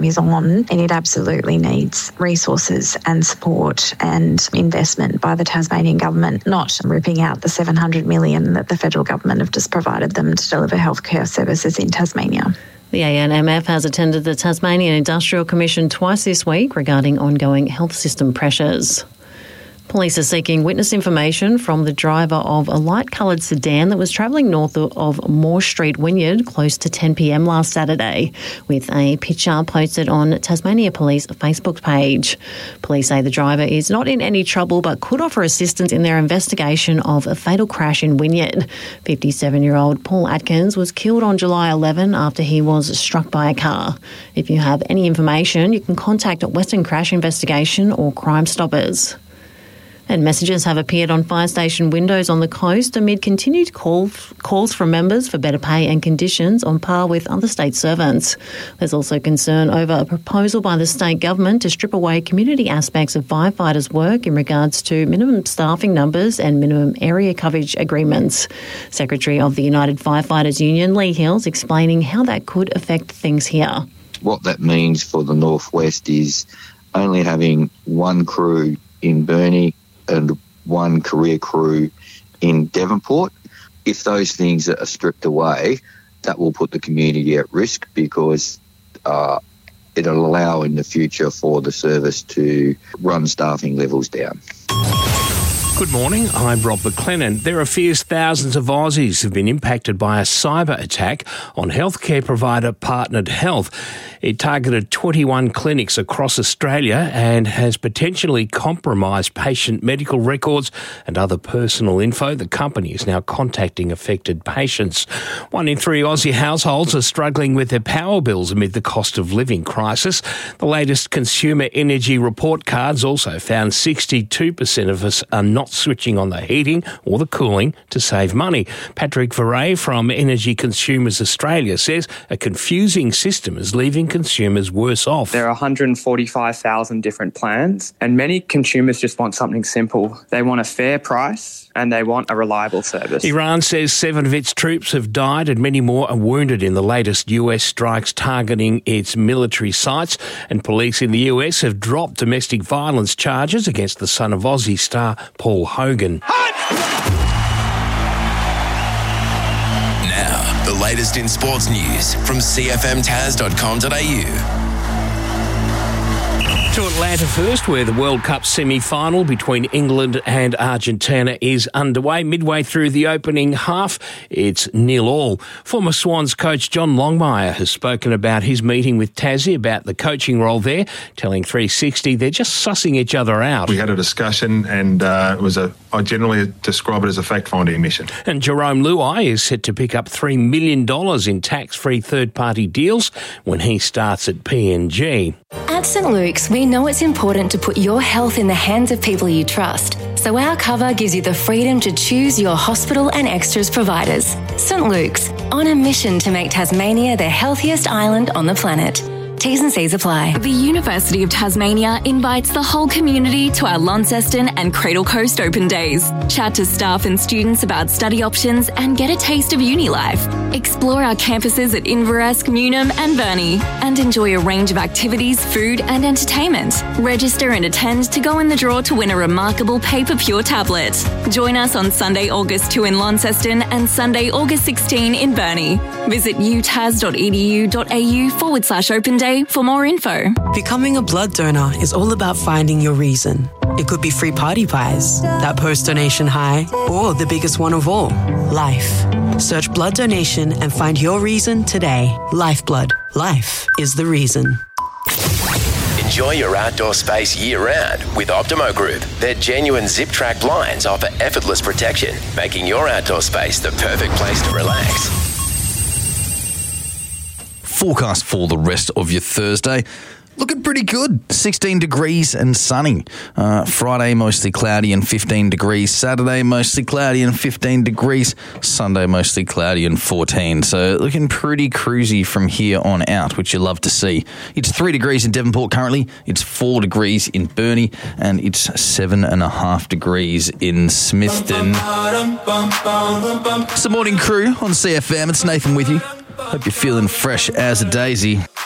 time is on, and it absolutely needs resources and support and investment by the Tasmanian government, not ripping out the $700 million that the federal government have just provided them to deliver healthcare services in Tasmania. The ANMF has attended the Tasmanian Industrial Commission twice this week regarding ongoing health system pressures. Police are seeking witness information from the driver of a light-coloured sedan that was travelling north of Moore Street, Wynyard, close to 10 p.m. last Saturday, with a picture posted on Tasmania Police Facebook page. Police say the driver is not in any trouble but could offer assistance in their investigation of a fatal crash in Wynyard. 57-year-old Paul Atkins was killed on July 11 after he was struck by a car. If you have any information, you can contact Western Crash Investigation or Crime Stoppers. And messages have appeared on fire station windows on the coast amid continued calls from members for better pay and conditions on par with other state servants. There's also concern over a proposal by the state government to strip away community aspects of firefighters' work in regards to minimum staffing numbers and minimum area coverage agreements. Secretary of the United Firefighters Union, Lee Hills, explaining how that could affect things here. What that means for the Northwest is only having one crew in Burnie and one career crew in Devonport. If those things are stripped away, that will put the community at risk because it'll allow in the future for the service to run staffing levels down. Good morning, I'm Rob McLennan. There are fears thousands of Aussies have been impacted by a cyber attack on healthcare provider Partnered Health. It targeted 21 clinics across Australia and has potentially compromised patient medical records and other personal info. The company is now contacting affected patients. 1 in 3 Aussie households are struggling with their power bills amid the cost of living crisis. The latest Consumer Energy Report cards also found 62% of us are not switching on the heating or the cooling to save money. Patrick Verret from Energy Consumers Australia says a confusing system is leaving consumers worse off. There are 145,000 different plans, and many consumers just want something simple. They want a fair price and they want a reliable service. Iran says 7 of its troops have died and many more are wounded in the latest US strikes targeting its military sites, and police in the US have dropped domestic violence charges against the son of Aussie star Paul Hogan. Now, the latest in sports news from cfmtas.com.au. To Atlanta first, where the World Cup semi-final between England and Argentina is underway. Midway through the opening half, it's 0-0. Former Swans coach John Longmire has spoken about his meeting with Tassie about the coaching role there, telling 360 they're just sussing each other out. We had a discussion and I generally describe it as a fact-finding mission. And Jerome Luai is set to pick up $3 million in tax-free third-party deals when he starts at PNG. At St Luke's, we know it's important to put your health in the hands of people you trust, so our cover gives you the freedom to choose your hospital and extras providers. St Luke's, on a mission to make Tasmania the healthiest island on the planet. T's and C's apply. The University of Tasmania invites the whole community to our Launceston and Cradle Coast Open Days. Chat to staff and students about study options and get a taste of uni life. Explore our campuses at Inverest, Newnham and Burnie and enjoy a range of activities, food and entertainment. Register and attend to go in the draw to win a remarkable Paper Pure tablet. Join us on Sunday, August 2 in Launceston and Sunday, August 16 in Burnie. Visit utas.edu.au/open day for more info. Becoming a blood donor is all about finding your reason. It could be free party pies, that post-donation high, or the biggest one of all, life. Search blood donation and find your reason today. Lifeblood. Life is the reason. Enjoy your outdoor space year-round with Optimo Group. Their genuine zip-track blinds offer effortless protection, making your outdoor space the perfect place to relax. Forecast for the rest of your Thursday. Looking pretty good. 16 degrees and sunny. Friday, mostly cloudy and 15 degrees. Saturday, mostly cloudy and 15 degrees. Sunday, mostly cloudy and 14. So looking pretty cruisy from here on out, which you love to see. It's 3 degrees in Devonport currently. It's 4 degrees in Burnie. And it's 7.5 degrees in Smithton. It's the morning crew on CFM. It's Nathan with you. Hope you're feeling fresh as a daisy.